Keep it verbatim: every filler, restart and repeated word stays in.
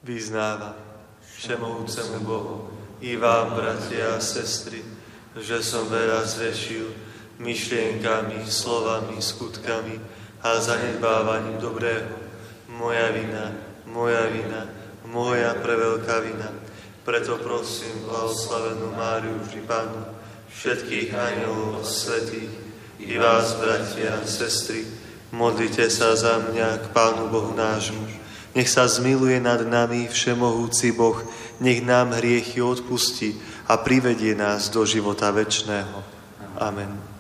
Vyznávam všemohúcemu Bohu i vám, bratia a sestry, že som veľa zrešil myšlienkami, slovami, skutkami a zanedbávaním dobrého. Moja vina, moja vina, moja preveľká vina. Preto prosím blahoslavenú Máriu, vždy Pannu, všetkých anjelov a svätých, i vás, bratia a sestry, modlite sa za mňa k Pánu Bohu nášmu. Nech sa zmiluje nad nami všemohúci Boh, nech nám hriechy odpustí a privedie nás do života večného. Amen.